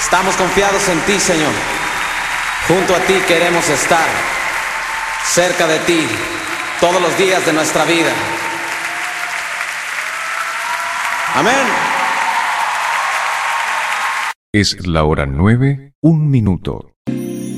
Estamos confiados en ti, Señor. Junto a ti queremos estar, cerca de ti, todos los días de nuestra vida. Amén. Es la hora 9:01.